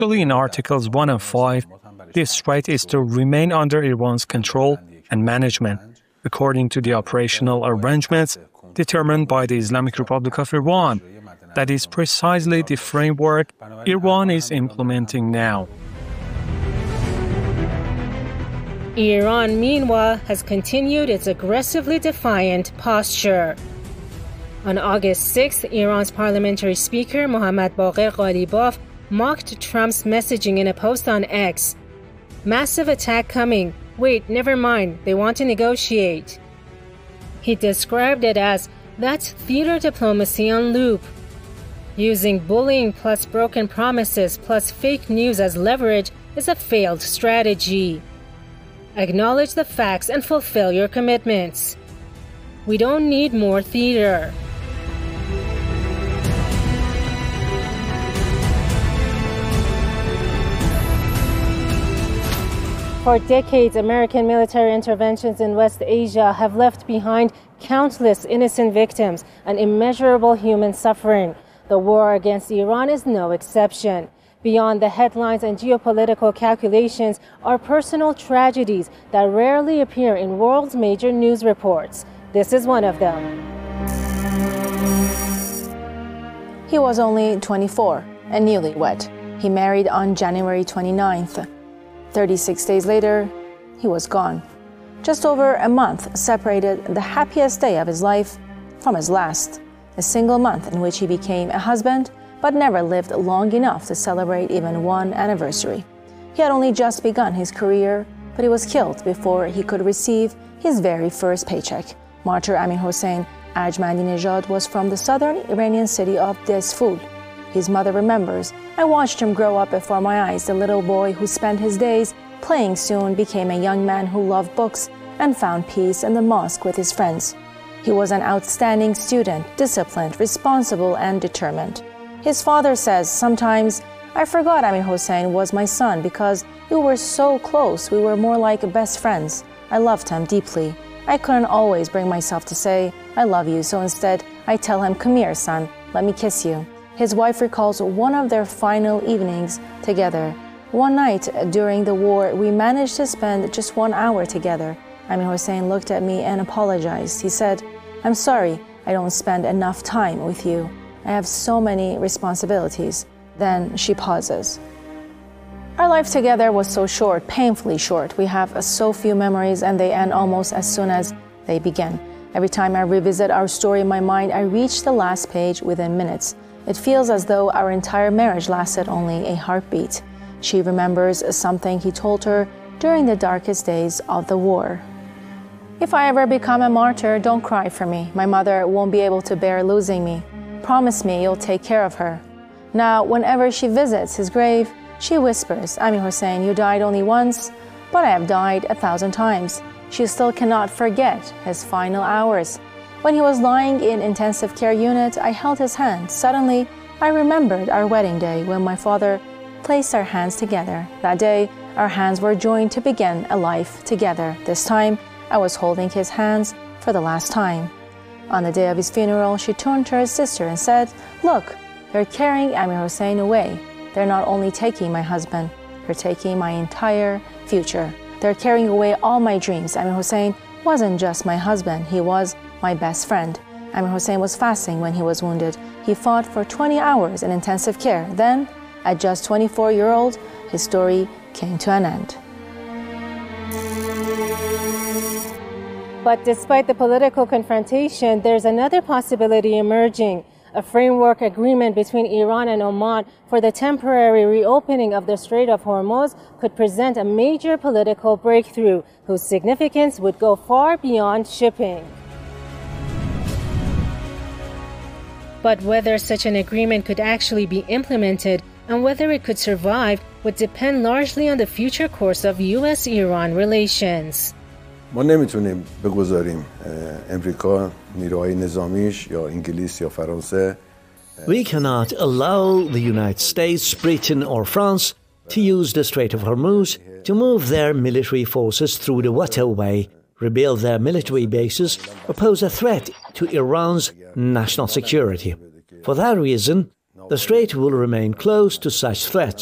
Actually, in Articles 1 and 5, this strait is to remain under Iran's control and management, according to the operational arrangements determined by the Islamic Republic of Iran. That is precisely the framework Iran is implementing now. Iran, meanwhile, has continued its aggressively defiant posture. On August 6, Iran's parliamentary speaker, Mohammad Baqir Ghalibaf, mocked Trump's messaging in a post on X. "Massive attack coming. Wait, never mind. They want to negotiate." He described it as, "That's theater diplomacy on loop." Using bullying plus broken promises plus fake news as leverage is a failed strategy. Acknowledge the facts and fulfill your commitments. We don't need more theater. For decades, American military interventions in West Asia have left behind countless innocent victims and immeasurable human suffering. The war against Iran is no exception. Beyond the headlines and geopolitical calculations are personal tragedies that rarely appear in world's major news reports. This is one of them. He was only 24 and newlywed. He married on January 29th. 36 days later, he was gone. Just over a month separated the happiest day of his life from his last, a single month in which he became a husband but never lived long enough to celebrate even one anniversary. He had only just begun his career, but he was killed before he could receive his very first paycheck. Martyr Amir Hossein Ajmandinejad was from the southern Iranian city of Dezful. His mother remembers, "I watched him grow up before my eyes. The little boy who spent his days playing soon became a young man who loved books and found peace in the mosque with his friends. He was an outstanding student, disciplined, responsible, and determined." His father says, "Sometimes I forgot Amir Hossein was my son because we were so close. We were more like best friends. I loved him deeply. I couldn't always bring myself to say, 'I love you,' so instead I tell him, 'Come here, son, let me kiss you.'" His wife recalls one of their final evenings together. "One night during the war, we managed to spend just 1 hour together. Amir Hossein looked at me and apologized. He said, 'I'm sorry I don't spend enough time with you. I have so many responsibilities.'" Then she pauses. "Our life together was so short, painfully short. We have so few memories and they end almost as soon as they begin. Every time I revisit our story in my mind, I reach the last page within minutes. It feels as though our entire marriage lasted only a heartbeat." She remembers something he told her during the darkest days of the war. "If I ever become a martyr, don't cry for me. My mother won't be able to bear losing me. Promise me you'll take care of her." Now, whenever she visits his grave, she whispers, "Amir Hossein, you died only once, but I have died 1,000 times." She still cannot forget his final hours. "When he was lying in intensive care unit, I held his hand. Suddenly, I remembered our wedding day when my father placed our hands together. That day, our hands were joined to begin a life together. This time, I was holding his hands for the last time." On the day of his funeral, she turned to her sister and said, "Look, they're carrying Amir Hossein away. They're not only taking my husband, they're taking my entire future. They're carrying away all my dreams. Amir Hossein wasn't just my husband, he was my best friend." Amir Hossein was fasting when he was wounded. He fought for 20 hours in intensive care. Then, at just 24-year-old, his story came to an end. But despite the political confrontation, there's another possibility emerging. A framework agreement between Iran and Oman for the temporary reopening of the Strait of Hormuz could present a major political breakthrough whose significance would go far beyond shipping. But whether such an agreement could actually be implemented and whether it could survive would depend largely on the future course of U.S.-Iran relations. ما نمیتونیم بگذاریم امریکا نیروهای نظامیش یا انگلیس یا فرانسه We cannot allow the United States, Britain or France to use the Strait of Hormuz to move their military forces through the waterway, rebuild their military bases, or pose a threat to Iran's national security. For that reason, the strait will remain closed to such threats.